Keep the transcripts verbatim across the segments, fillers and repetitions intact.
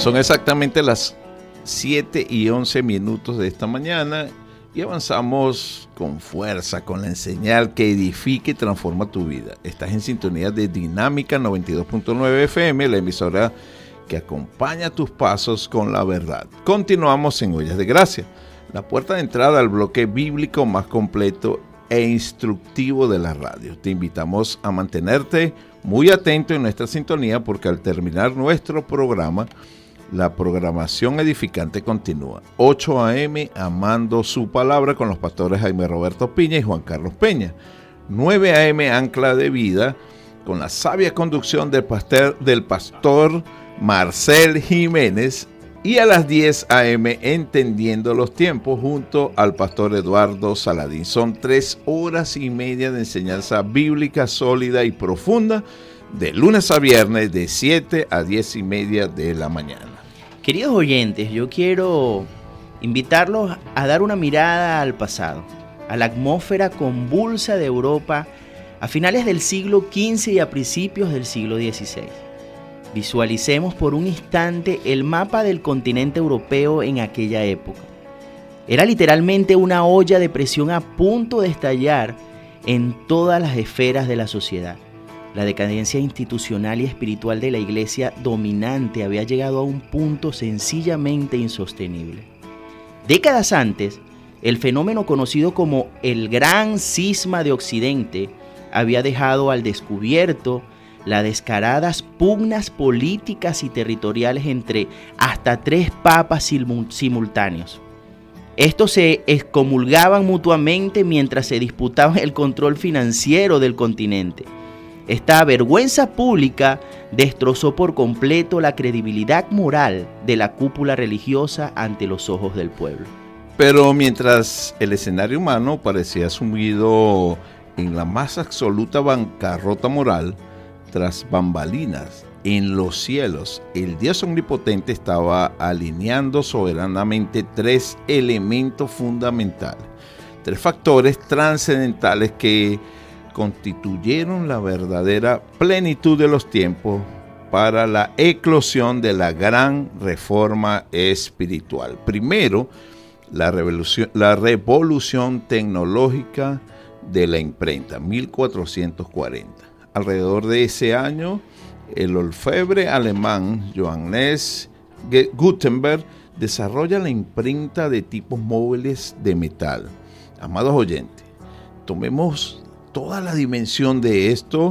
Son exactamente las siete y once minutos de esta mañana y avanzamos con fuerza, con la señal que edifica y transforma tu vida. Estás en sintonía de Dinámica noventa y dos punto nueve F M, la emisora que acompaña tus pasos con la verdad. Continuamos en Ollas de Gracia, la puerta de entrada al bloque bíblico más completo e instructivo de la radio. Te invitamos a mantenerte muy atento en nuestra sintonía porque al terminar nuestro programa, la programación edificante continúa. ocho a eme, Amando su Palabra con los pastores Jaime Roberto Piña y Juan Carlos Peña. nueve a eme, Ancla de Vida, con la sabia conducción del pastor, del pastor Marcel Jiménez. Y a las diez a eme, Entendiendo los Tiempos, junto al pastor Eduardo Saladín. Son tres horas y media de enseñanza bíblica sólida y profunda, de lunes a viernes, de siete a diez y media de la mañana. Queridos oyentes, yo quiero invitarlos a dar una mirada al pasado, a la atmósfera convulsa de Europa a finales del siglo quince y a principios del siglo dieciséis. Visualicemos por un instante el mapa del continente europeo en aquella época. Era literalmente una olla de presión a punto de estallar en todas las esferas de la sociedad. La decadencia institucional y espiritual de la iglesia dominante había llegado a un punto sencillamente insostenible. Décadas antes, el fenómeno conocido como el Gran Cisma de Occidente había dejado al descubierto las descaradas pugnas políticas y territoriales entre hasta tres papas simultáneos. Estos se excomulgaban mutuamente mientras se disputaban el control financiero del continente. Esta vergüenza pública destrozó por completo la credibilidad moral de la cúpula religiosa ante los ojos del pueblo. Pero mientras el escenario humano parecía sumido en la más absoluta bancarrota moral, tras bambalinas, en los cielos, el Dios omnipotente estaba alineando soberanamente tres elementos fundamentales, tres factores trascendentales que constituyeron la verdadera plenitud de los tiempos para la eclosión de la gran reforma espiritual. Primero, la revolución, la revolución tecnológica de la imprenta, mil cuatrocientos cuarenta. Alrededor de ese año, el orfebre alemán Johannes Gutenberg desarrolla la imprenta de tipos móviles de metal. Amados oyentes, tomemos toda la dimensión de esto.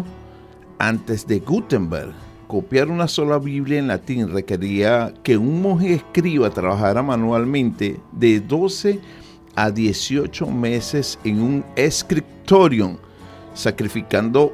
Antes de Gutenberg, copiar una sola Biblia en latín requería que un monje escriba trabajara manualmente de doce a dieciocho meses en un scriptorium, sacrificando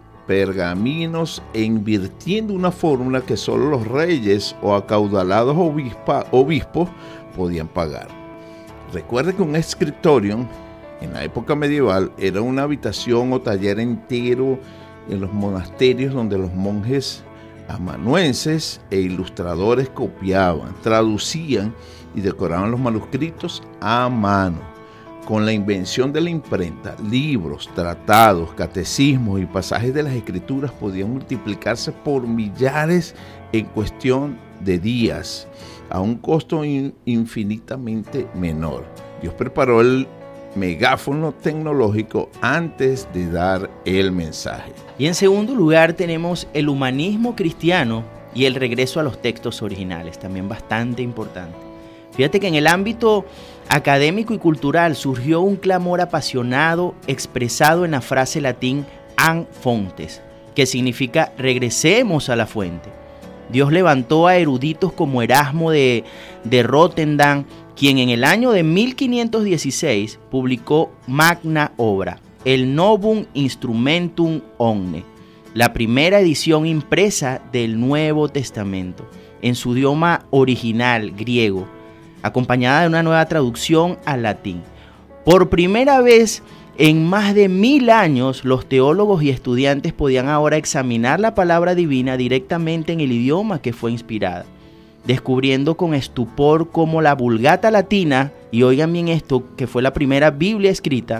pergaminos e invirtiendo una fórmula que solo los reyes o acaudalados obispa, obispos podían pagar. Recuerde que un scriptorium en la época medieval era una habitación o taller entero en los monasterios donde los monjes amanuenses e ilustradores copiaban, traducían y decoraban los manuscritos a mano. Con la invención de la imprenta, libros, tratados, catecismos y pasajes de las escrituras podían multiplicarse por millares en cuestión de días, a un costo in- infinitamente menor. Dios preparó el megáfono tecnológico antes de dar el mensaje. Y en segundo lugar tenemos el humanismo cristiano y el regreso a los textos originales, también bastante importante. Fíjate que en el ámbito académico y cultural surgió un clamor apasionado expresado en la frase latín an fontes, que significa regresemos a la fuente. Dios levantó a eruditos como Erasmo de, de Rotterdam, quien en el año de mil quinientos dieciséis publicó magna obra, el Novum Instrumentum Omne, la primera edición impresa del Nuevo Testamento, en su idioma original griego, acompañada de una nueva traducción al latín. Por primera vez en más de mil años, los teólogos y estudiantes podían ahora examinar la palabra divina directamente en el idioma que fue inspirada, descubriendo con estupor cómo la Vulgata latina, y oigan bien esto, que fue la primera Biblia escrita,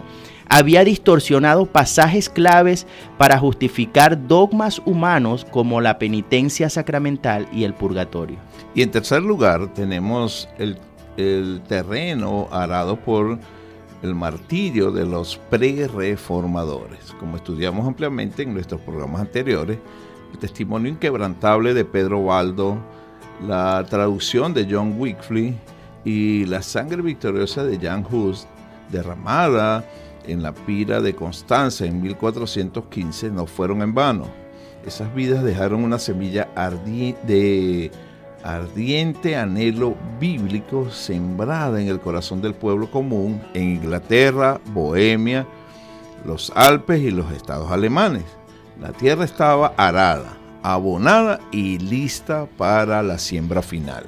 había distorsionado pasajes claves para justificar dogmas humanos como la penitencia sacramental y el purgatorio. Y en tercer lugar tenemos el, el terreno arado por el martirio de los pre-reformadores. Como estudiamos ampliamente en nuestros programas anteriores, el testimonio inquebrantable de Pedro Baldo, la traducción de John Wycliffe y la sangre victoriosa de Jan Hus derramada en la pira de Constanza en mil cuatrocientos quince no fueron en vano. Esas vidas dejaron una semilla ardi- de ardiente anhelo bíblico sembrada en el corazón del pueblo común en Inglaterra, Bohemia, los Alpes y los estados alemanes. La tierra estaba arada, abonada y lista para la siembra final.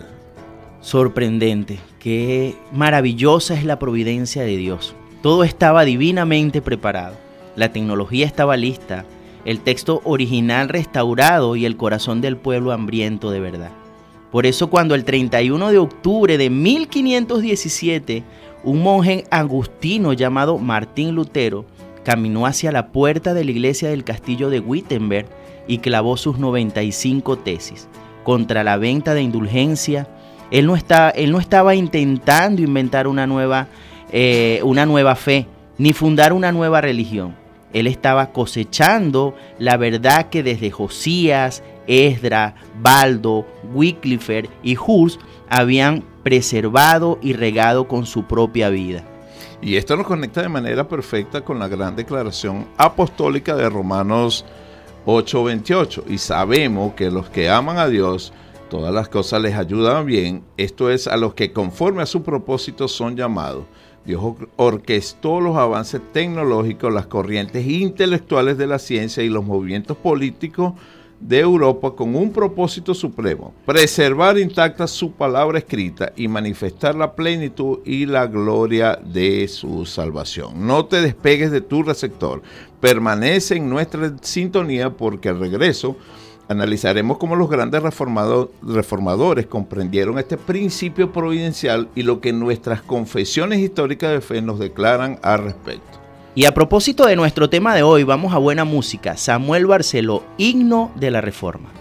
Sorprendente, qué maravillosa es la providencia de Dios. Todo estaba divinamente preparado. La tecnología estaba lista, el texto original restaurado y el corazón del pueblo hambriento de verdad. Por eso cuando el treinta y uno de octubre de mil quinientos diecisiete, un monje agustino llamado Martín Lutero caminó hacia la puerta de la iglesia del castillo de Wittenberg y clavó sus noventa y cinco tesis contra la venta de indulgencia. Él no, está, él no estaba intentando inventar una nueva, eh, una nueva fe, ni fundar una nueva religión. Él estaba cosechando la verdad que desde Josías, Esdras, Baldo, Wycliffe y Hus habían preservado y regado con su propia vida. Y esto nos conecta de manera perfecta con la gran declaración apostólica de Romanos ocho veintiocho. Y sabemos que los que aman a Dios, todas las cosas les ayudan bien, esto es, a los que conforme a su propósito son llamados. Dios orquestó los avances tecnológicos, las corrientes intelectuales de la ciencia y los movimientos políticos de Europa con un propósito supremo: preservar intacta su palabra escrita y manifestar la plenitud y la gloria de su salvación. No te despegues de tu receptor, permanece en nuestra sintonía, porque al regreso analizaremos cómo los grandes reformado- reformadores comprendieron este principio providencial y lo que nuestras confesiones históricas de fe nos declaran al respecto. Y a propósito de nuestro tema de hoy, vamos a buena música. Samuel Barceló, Himno de la Reforma.